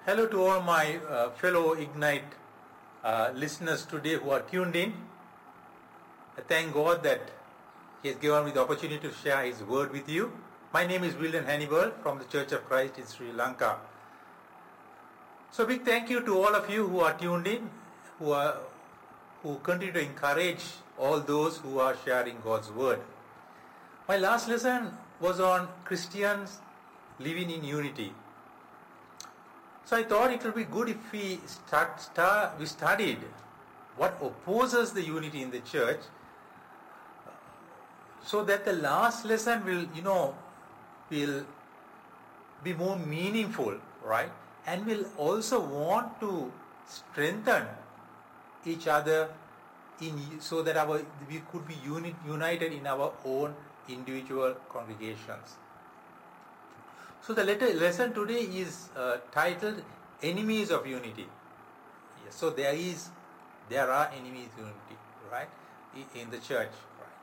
Hello to all my fellow Ignite listeners today who are tuned in. I thank God that He has given me the opportunity to share His word with you. My name is William Hannibal from the Church of Christ in Sri Lanka. So big thank you to all of you who are tuned in, who continue to encourage all those who are sharing God's word. My last lesson was on Christians living in unity. So I thought it would be good if we studied what opposes the unity in the church, so that the last lesson will be more meaningful, right? And will also want to strengthen each other so that we could be united in our own individual congregations. So the lesson today is titled Enemies of Unity. Yes, so there are enemies of unity, right, in the church. Right.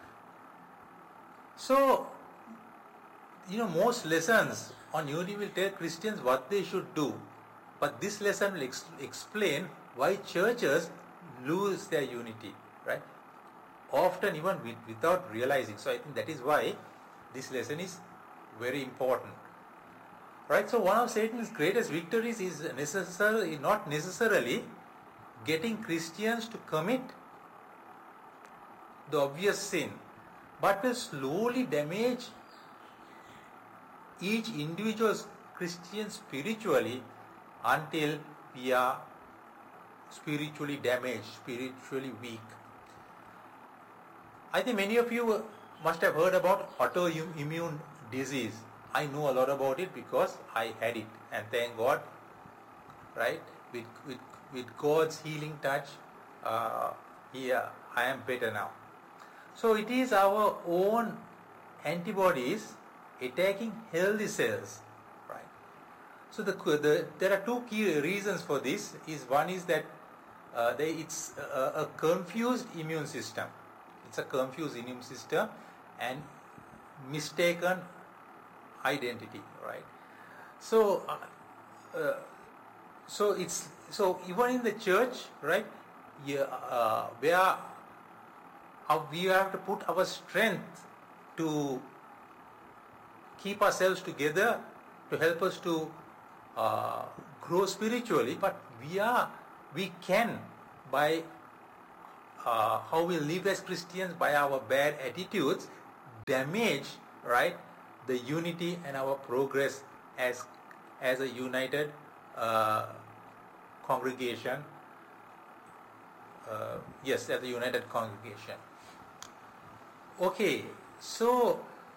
So, most lessons on unity will tell Christians what they should do. But this lesson will explain why churches lose their unity, right? Often even without realizing. So I think that is why this lesson is very important. Right, so one of Satan's greatest victories is not necessarily getting Christians to commit the obvious sin, but will slowly damage each individual Christian spiritually until we are spiritually damaged, spiritually weak. I think many of you must have heard about autoimmune disease. I know a lot about it because I had it, and thank God, right? With God's healing touch, I am better now. So it is our own antibodies attacking healthy cells, right? So there are two key reasons for this. One is that it's a confused immune system. It's a confused immune system and mistaken identity, right? So even in the church, right, where we have to put our strength to keep ourselves together, to help us to grow spiritually, but we can by how we live as Christians, by our bad attitudes, damage, right, the unity and our progress as a united congregation. As a united congregation. Okay, so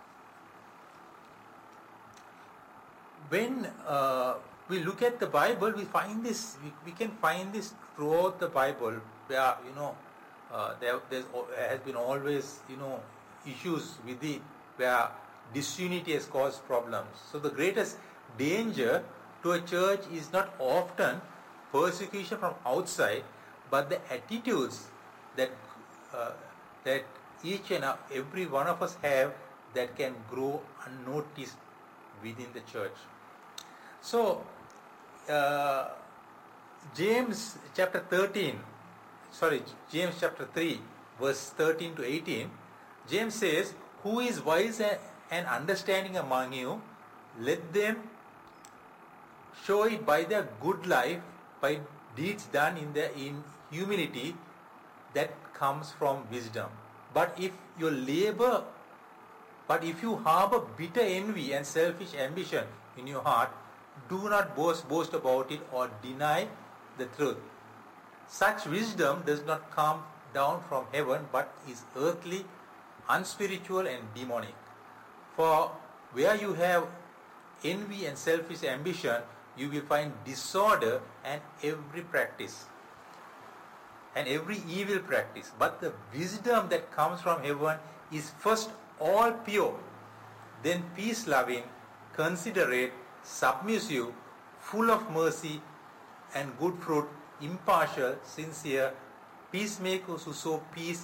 when we look at the Bible, we find this. We can find this throughout the Bible, where there has been always issues with it, where disunity has caused problems. So the greatest danger to a church is not often persecution from outside, but the attitudes that each and every one of us have that can grow unnoticed within the church. So James chapter 3, verse 13 to 18, James says, "Who is wise and understanding among you? Let them show it by their good life, by deeds done in humility that comes from wisdom. But if you harbor bitter envy and selfish ambition in your heart, do not boast about it or deny the truth. Such wisdom does not come down from heaven, but is earthly, unspiritual and demonic. For where you have envy and selfish ambition, you will find disorder and every evil practice. But the wisdom that comes from heaven is first all pure, then peace-loving, considerate, submissive, full of mercy and good fruit, impartial, sincere, peacemakers who sow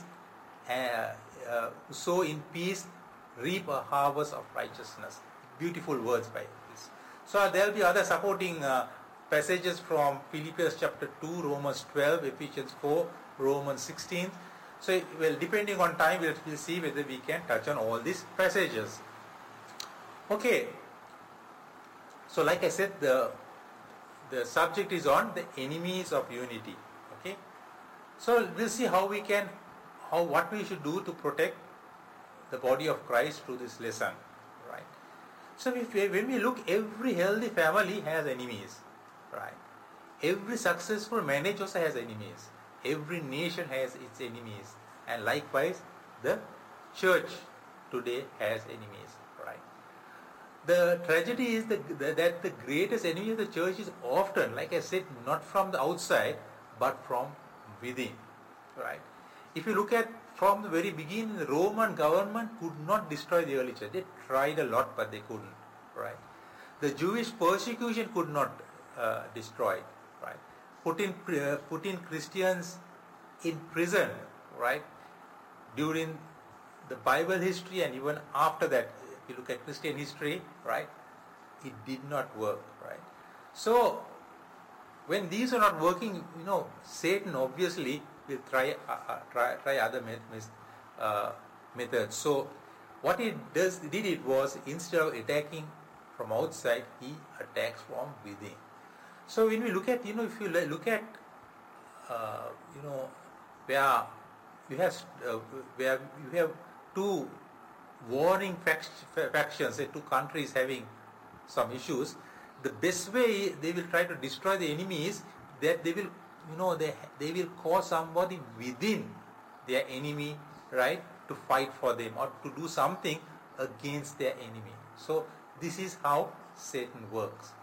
in peace, reap a harvest of righteousness." Beautiful words by this. So there will be other supporting passages from Philippians chapter 2, Romans 12, Ephesians 4, Romans 16. So, well, depending on time, we'll see whether we can touch on all these passages. Okay. So, like I said, the subject is on the enemies of unity. Okay. So, we'll see what we should do to protect the body of Christ through this lesson. Right. So, when we look, every healthy family has enemies. Right. Every successful marriage also has enemies. Every nation has its enemies, and likewise the church today has enemies. Right. The tragedy is that the greatest enemy of the church is often, like I said, not from the outside but from within. Right. If you look at from the very beginning, the Roman government could not destroy the early church. They tried a lot, but they couldn't. Right. The Jewish persecution could not destroy it. Right. Putting Christians in prison, right, during the Bible history and even after that, if you look at Christian history, right, it did not work, right. So, when these are not working, Satan obviously will try other methods. So, what he did was, instead of attacking from outside, he attacks from within. So when we look at, if you look at, where you have two warring factions, say two countries having some issues, the best way they will try to destroy the enemy is that they will, they will cause somebody within their enemy, right, to fight for them or to do something against their enemy. So this is how Satan works.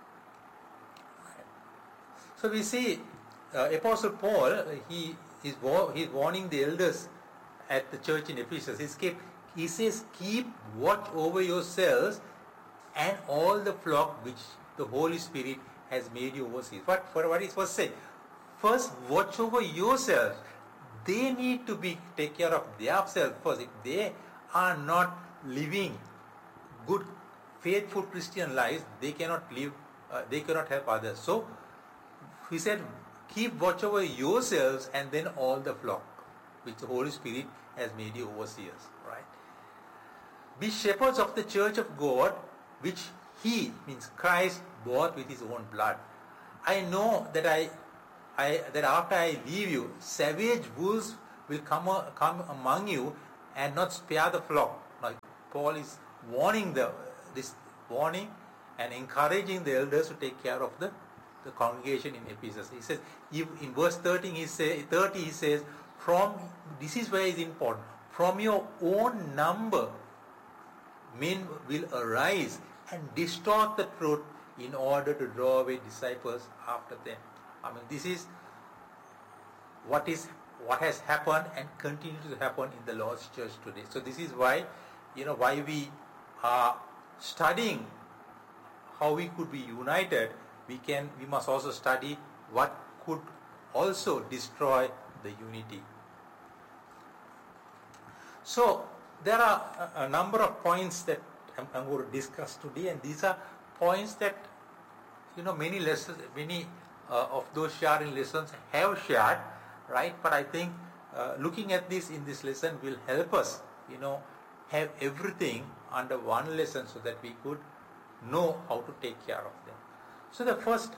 So we see Apostle Paul, he's warning the elders at the church in Ephesus. He says, keep watch over yourselves and all the flock which the Holy Spirit has made you overseers. What is first say? First, watch over yourselves. They need to take care of themselves first. If they are not living good, faithful Christian lives, they cannot live. They cannot help others. So he said, keep watch over yourselves and then all the flock which the Holy Spirit has made you overseers. Right? Be shepherds of the church of God, which He, means Christ, bought with His own blood. I know that that after I leave you, savage wolves will come among you and not spare the flock. Now, Paul is warning this warning and encouraging the elders to take care of the congregation in Ephesus. He says, in verse 30 he says, this is where it's important, from your own number men will arise and distort the truth in order to draw away disciples after them. I mean, this is what has happened and continues to happen in the Lord's church today. So this is why we are studying how we could be united. We must also study what could also destroy the unity. So there are a number of points that I'm going to discuss today, and these are points that many of those sharing lessons have shared, right? But I think looking at this in this lesson will help us, have everything under one lesson so that we could know how to take care of them. So the first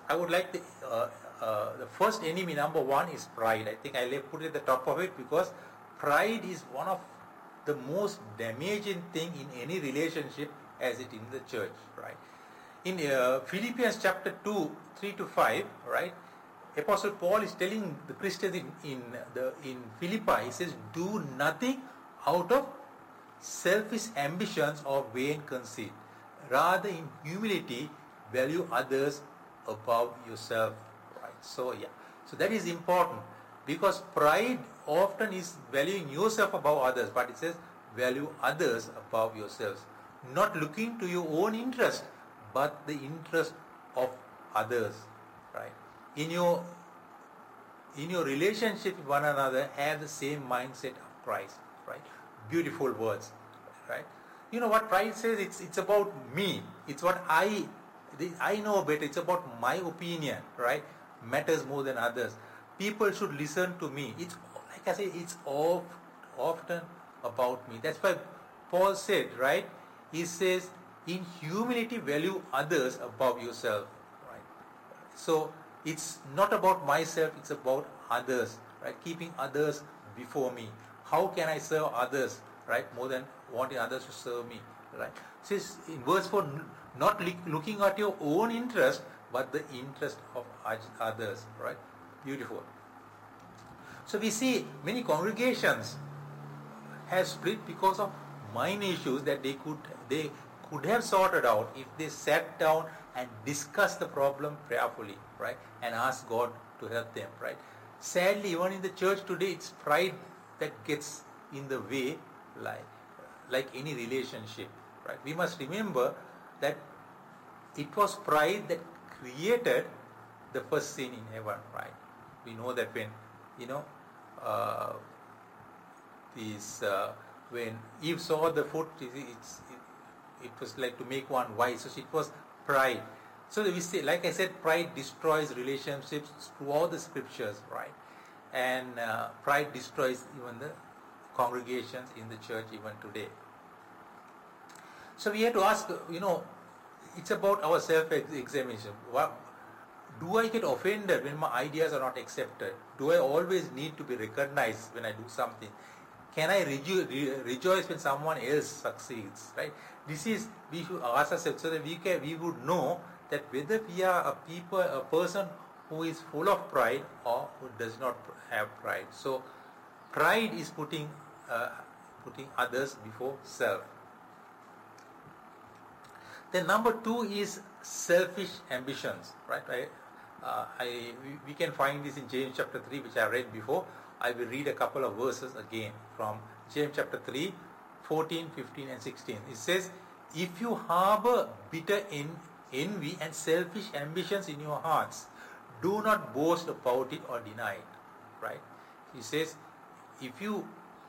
enemy, number one, is pride. I think I put it at the top of it because pride is one of the most damaging thing in any relationship as it in the church, right? In Philippians chapter 2, 3-5, right, Apostle Paul is telling the Christians in Philippi, he says, do nothing out of selfish ambitions or vain conceit. Rather, in humility, value others above yourself. Right? So that is important, because pride often is valuing yourself above others, but it says value others above yourselves, not looking to your own interest, but the interest of others. Right? In your relationship with one another, have the same mindset of Christ. Right? Beautiful words. Right? You know what pride says? It's about me. It's what I I know better. It's about my opinion, right? Matters more than others. People should listen to me. It's like I say, it's often about me. That's why Paul said, right? He says, in humility, value others above yourself, right? So it's not about myself, it's about others, right? Keeping others before me. How can I serve others, right? More than wanting others to serve me, right? Says in verse 4, not looking at your own interest, but the interest of others, right? Beautiful. So we see many congregations have split because of minor issues that they could have sorted out if they sat down and discussed the problem prayerfully, right? And asked God to help them, right? Sadly, even in the church today, it's pride that gets in the way, like any relationship, right? We must remember that it was pride that created the first sin in heaven, right? We know that when, when Eve saw the fruit, it was like to make one wise. So it was pride. So we say, like I said, pride destroys relationships throughout the scriptures, right? And pride destroys even the congregations in the church even today. So we have to ask, it's about our self-examination. Do I get offended when my ideas are not accepted? Do I always need to be recognized when I do something? Can I rejoice when someone else succeeds? Right? We should ask ourselves so that we would know that whether we are a person who is full of pride or who does not have pride. So, pride is putting others before self. Then number 2 is selfish ambitions, right? We can find this in James chapter 3, which I read before. I will read a couple of verses again from James chapter 3, 14, 15 and 16. It says, if you harbor bitter envy and selfish ambitions in your hearts, do not boast about it or deny it, right? He says, if you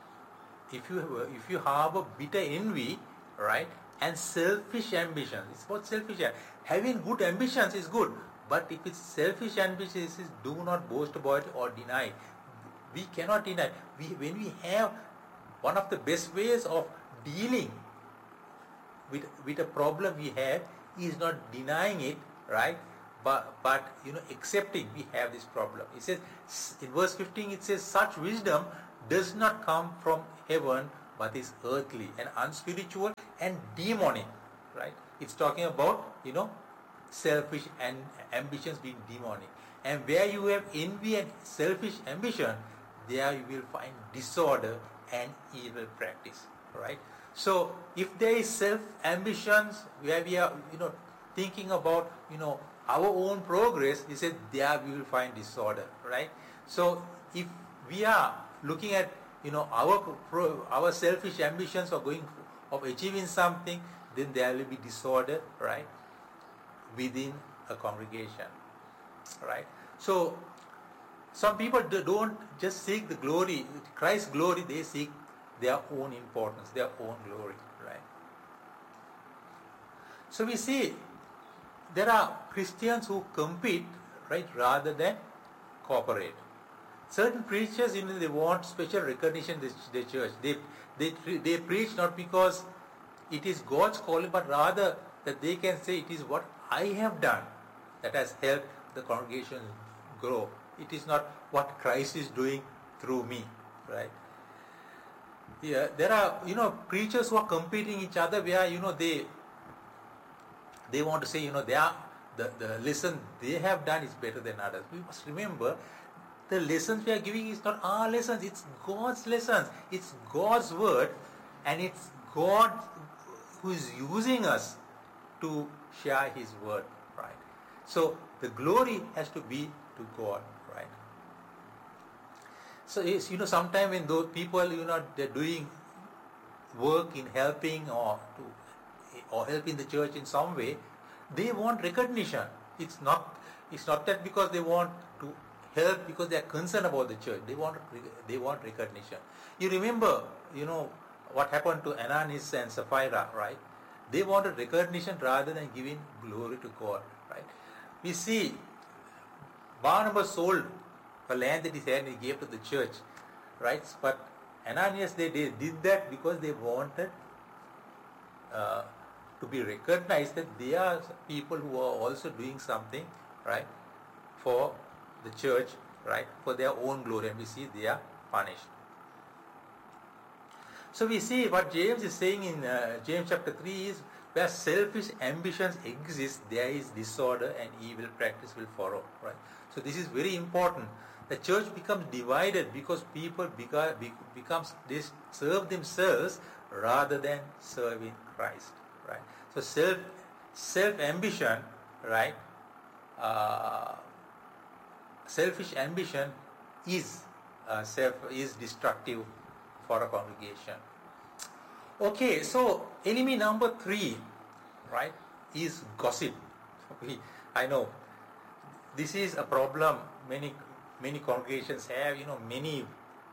harbor bitter envy, right, and selfish ambitions, it's about selfish. Having good ambitions is good, but if it's selfish ambitions, it says, do not boast about it or deny it. We cannot deny. When we have one of the best ways of dealing with a problem we have is not denying it, right? But accepting we have this problem. It says in verse 15, it says, such wisdom does not come from heaven, but is earthly and unspiritual and demonic, right? It's talking about selfish and ambitions being demonic. And where you have envy and selfish ambition, there you will find disorder and evil practice, right? So if there is self-ambitions where we are, thinking about, our own progress, he said there we will find disorder, right? So if we are looking at, our selfish ambitions of achieving something, then there will be disorder, right, within a congregation, right? So some people don't just seek the glory, Christ's glory, they seek their own importance, their own glory, right? So we see there are Christians who compete, right, rather than cooperate. Certain preachers, they want special recognition in the church. They preach not because it is God's calling, but rather that they can say it is what I have done that has helped the congregation grow. It is not what Christ is doing through me, right? Yeah, there are preachers who are competing each other where they want to say they are the lesson they have done is better than others. We must remember the lessons we are giving is not our lessons, it's God's lessons, it's God's word, and it's God who is using us to share His word, right? So the glory has to be to God, right? So it's, sometimes when those people, they're doing work in helping or helping the church in some way, they want recognition. It's not that because they want to help because they are concerned about the church. They want recognition. You remember, what happened to Ananias and Sapphira, right? They wanted recognition rather than giving glory to God. Right? We see Barnabas sold a land that he had and he gave to the church. Right? But Ananias, they did that because they wanted to be recognized that they are people who are also doing something, right, for the church, right, for their own glory, and we see they are punished. So we see what James is saying in James chapter 3 is, where selfish ambitions exist, there is disorder and evil practice will follow. Right? So this is very important. The church becomes divided because people they serve themselves rather than serving Christ. Right? So self ambition, right? Selfish ambition is destructive for a congregation. Okay, so enemy number 3, right, is gossip. I know this is a problem many congregations have. Many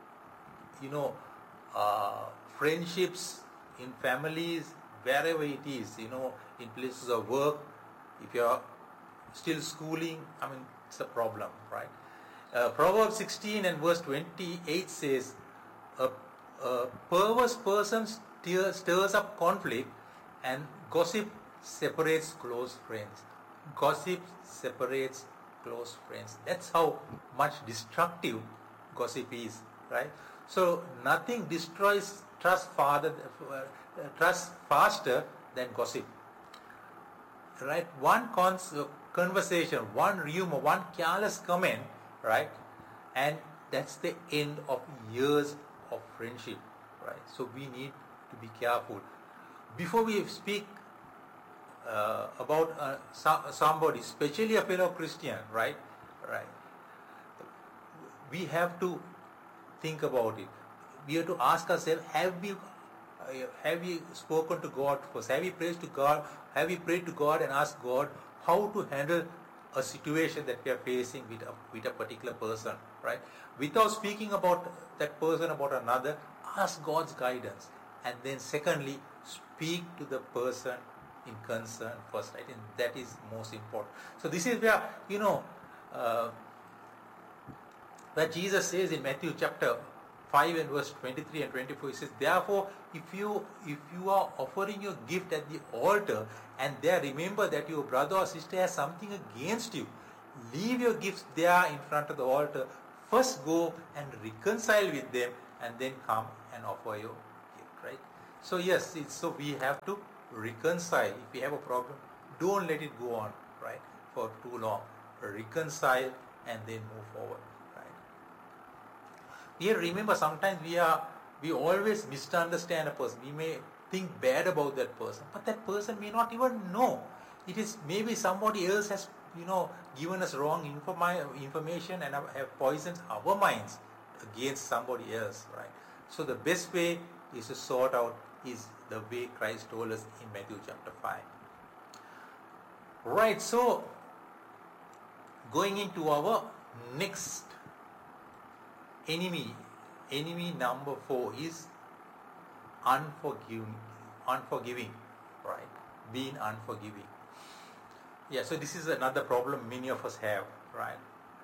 friendships in families, wherever it is, in places of work. If you are still schooling, it's a problem, right? Proverbs 16 and verse 28 says, a perverse person stirs up conflict, and gossip separates close friends. Gossip separates close friends. That's how much destructive gossip is, right? So nothing destroys trust faster than gossip. Right? One conversation, one rumor, one careless comment, right? And that's the end of years of friendship, right? So we need to be careful. Before we speak about somebody, especially a fellow Christian, right? We have to think about it. We have to ask ourselves: have we spoken to God first? Have we prayed to God? Have we prayed to God and asked God how to handle a situation that we are facing with a particular person, right? Without speaking about that person about another, ask God's guidance, and then secondly, speak to the person in concern first, right? And that is most important. So this is where where Jesus says in Matthew chapter 5 and verse 23 and 24, he says, therefore, if you are offering your gift at the altar and there remember that your brother or sister has something against you, leave your gifts there in front of the altar. First go and reconcile with them and then come and offer your gift, right? So yes, so we have to reconcile. If we have a problem, don't let it go on, right, for too long. Reconcile and then move forward. Here, remember, sometimes we always misunderstand a person. We may think bad about that person, but that person may not even know. It is maybe somebody else has given us wrong information and have poisoned our minds against somebody else, right? So the best way is to sort out is the way Christ told us in Matthew chapter 5. Right, so going into our next enemy number 4 is unforgiving, right? Being unforgiving. Yeah, so this is another problem many of us have, right?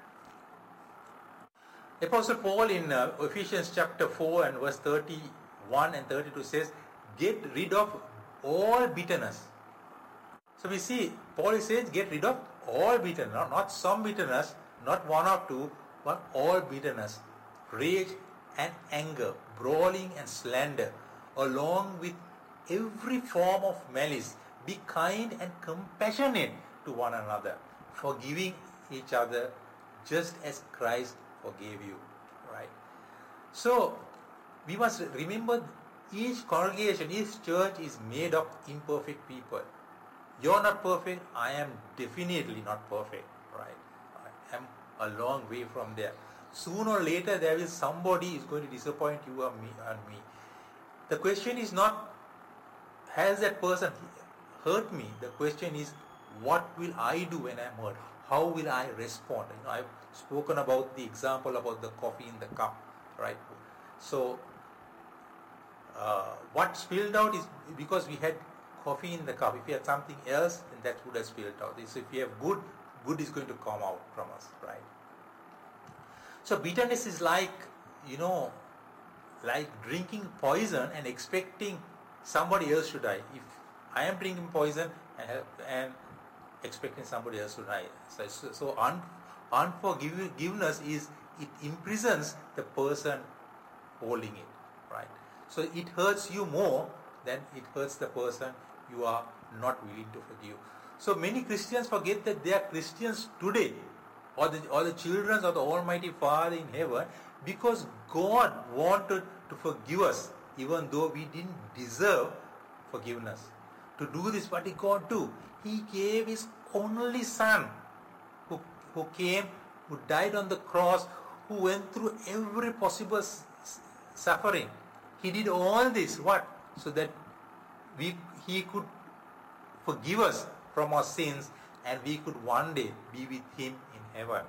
Apostle Paul in Ephesians chapter 4 and verse 31 and 32 says, get rid of all bitterness. So we see Paul says get rid of all bitterness, not some bitterness, not one or two, but all bitterness, rage and anger, brawling and slander, along with every form of malice. Be kind and compassionate to one another, forgiving each other just as Christ forgave you, right? So we must remember each congregation, each church is made of imperfect people. You're not perfect, I am definitely not perfect, right? I am a long way from there. Sooner or later there is somebody is going to disappoint you or me. The question is not, has that person hurt me? The question is, what will I do when I am hurt? How will I respond? I've spoken about the example about the coffee in the cup, right? So what spilled out is because we had coffee in the cup. If you have something else, then that would have spilled out. So if you have good is going to come out from us, right? So bitterness is like, like drinking poison and expecting somebody else to die. If I am drinking poison and expecting somebody else to die. So unforgiveness is, it imprisons the person holding it, right? So it hurts you more than it hurts the person you are not willing to forgive. So many Christians forget that they are Christians today, or the children of the Almighty Father in heaven, because God wanted to forgive us even though we didn't deserve forgiveness. To do this, what did God do? He gave His only Son, who came, who died on the cross, who went through every possible suffering. He did all this, what? So that He could forgive us from our sins, and we could one day be with Him in heaven.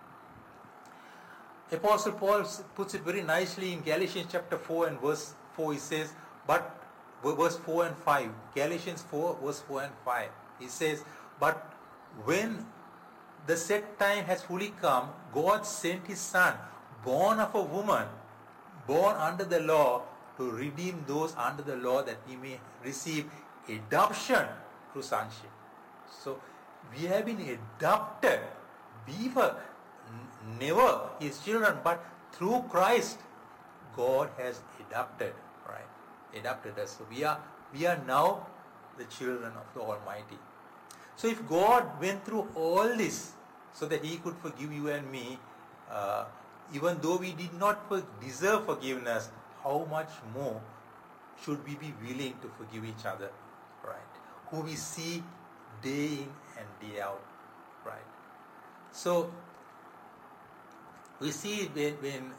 Apostle Paul puts it very nicely in Galatians chapter 4 and verse 4. He says, but verse 4 and 5, Galatians 4 verse 4 and 5, he says, but when the set time has fully come, God sent His Son, born of a woman, born under the law, to redeem those under the law, that we may receive adoption through sonship. So we have been adopted. We were never His children, but through Christ, God has adopted, right? Adopted us. So we are now the children of the Almighty. So if God went through all this so that He could forgive you and me, even though we did not deserve forgiveness, how much more should we be willing to forgive each other, right? Who we see day in and day out, right? So we see when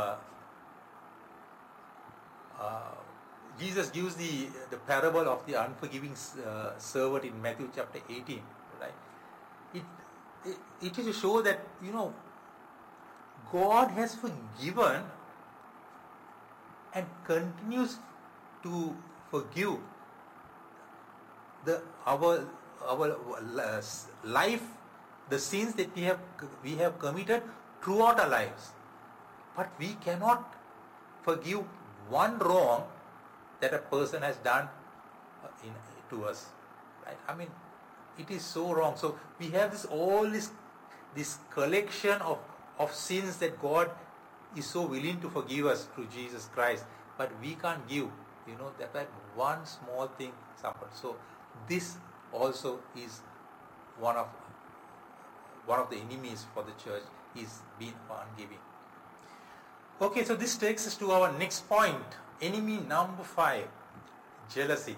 Jesus gives the parable of the unforgiving servant in Matthew chapter 18, right? It is to show that, God has forgiven and continues to forgive our life, the sins that we have committed throughout our lives. But we cannot forgive one wrong that a person has done to us, right? I mean, it is so wrong. So we have this collection of sins that God is so willing to forgive us through Jesus Christ, but we can't give, that one small thing suffered. So this also is one of the enemies for the church, is being unforgiving. Okay, so this takes us to our next point. Enemy number 5, jealousy.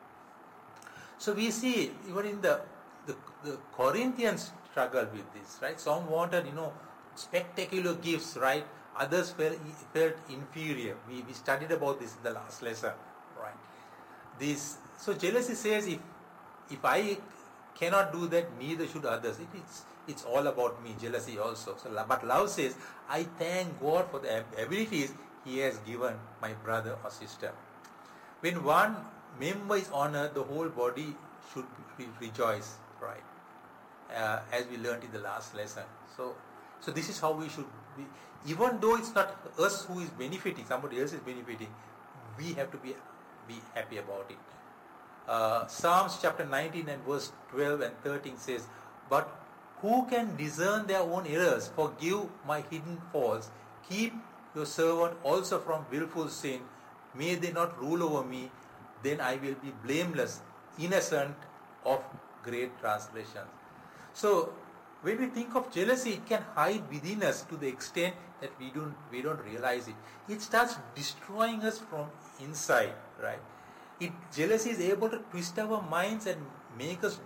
So we see even in the Corinthians struggled with this, right? Some wanted, spectacular gifts, right? Others felt inferior. We studied about this in the last lesson, right? So jealousy says, if I cannot do that, neither should others. It's all about me, jealousy also. So, but love says, I thank God for the abilities He has given my brother or sister. When one member is honored, the whole body should rejoice, right? As we learned in the last lesson. So this is how we should be. Even though it's not us who is benefiting, somebody else is benefiting, we have to be happy about it. Psalms chapter 19 and verse 12 and 13 says, but who can discern their own errors? Forgive my hidden faults. Keep your servant also from willful sin. May they not rule over me. Then I will be blameless, innocent of great transgressions. So when we think of jealousy, it can hide within us to the extent that we don't realize it. It starts destroying us from inside, right? Jealousy is able to twist our minds and make us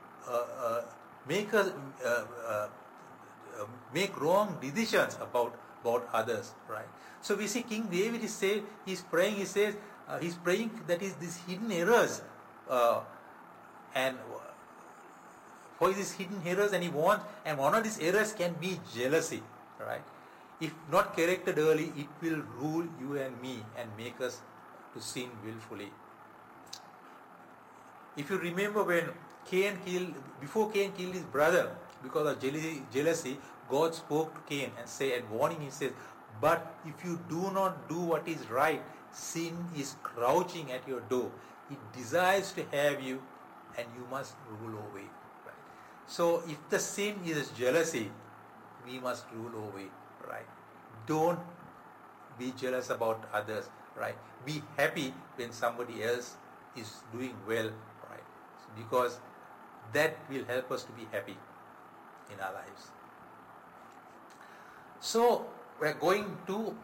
make wrong decisions about others, right? So we see King David he's praying that is these hidden errors, and for these hidden errors, and one of these errors can be jealousy, right? If not corrected early, it will rule you and me and make us to sin willfully. If you remember when before Cain killed his brother because of jealousy, God spoke to Cain and warning him, says, but if you do not do what is right, sin is crouching at your door. It desires to have you and you must rule over it. Right? So if the sin is jealousy, we must rule over it. Right? Don't be jealous about others. Right? Be happy when somebody else is doing well. Right? Because that will help us to be happy in our lives. So we're going to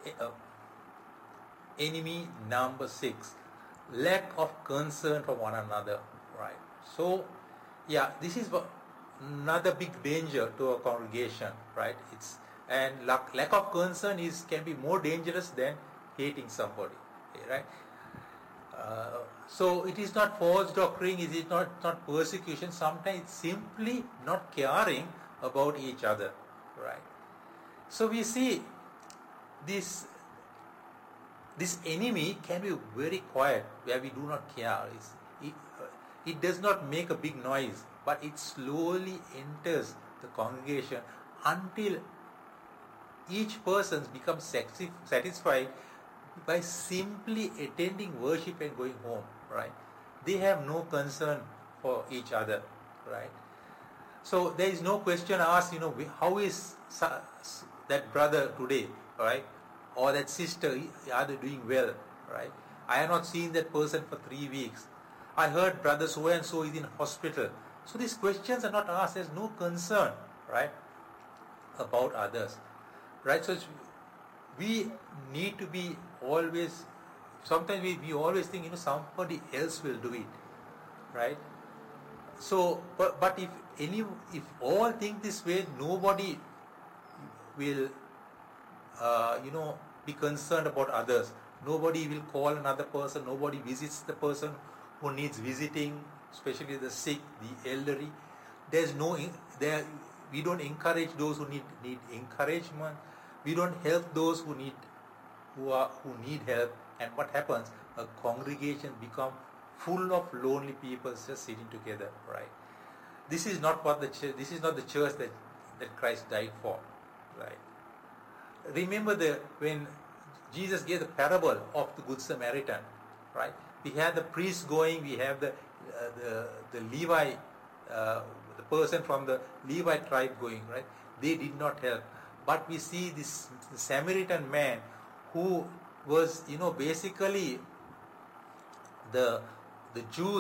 enemy number 6, lack of concern for one another. Right? So this is another big danger to a congregation. Right? Lack of concern can be more dangerous than hating somebody. Right? So it is not false doctrine, it is not persecution. Sometimes it's simply not caring about each other. Right? So we see this enemy can be very quiet, where we do not care. It does not make a big noise, but it slowly enters the congregation until each person becomes satisfied by simply attending worship and going home. Right? They have no concern for each other. Right? So there is no question asked, how is that brother today? Right? Or that sister, are they doing well? Right? I have not seen that person for 3 weeks. I heard brother so and so is in hospital. So these questions are not asked. There's no concern, right, about others. Right? So we need to be always, sometimes we always think, somebody else will do it. Right? So, but if all think this way, nobody will be concerned about others. Nobody will call another person. Nobody visits the person who needs visiting, especially the sick, the elderly. We don't encourage those who need encouragement. We don't help those who need help. And what happens? A congregation become full of lonely people just sitting together. Right? This is not what the church. This is not the church that Christ died for. Right? Remember when Jesus gave the parable of the Good Samaritan, right? We have the priest going, we have the Levi, the person from the Levi tribe going, right? They did not help. But we see the Samaritan man who was, basically the Jews